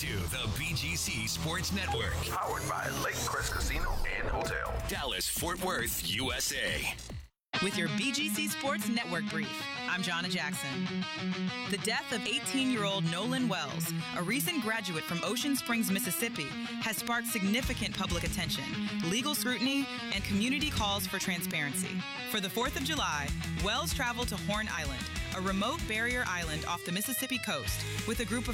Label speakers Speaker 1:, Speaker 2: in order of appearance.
Speaker 1: to the BGC Sports Network.
Speaker 2: Powered by Lake Crest Casino and Hotel.
Speaker 1: Dallas, Fort Worth, USA.
Speaker 3: With your BGC Sports Network brief, I'm Jonna Jackson. The death of 18-year-old Nolan Wells, a recent graduate from Ocean Springs, Mississippi, has sparked significant public attention, legal scrutiny, and community calls for transparency. For the 4th of July, Wells traveled to Horn Island, a remote barrier island off the Mississippi coast, with a group of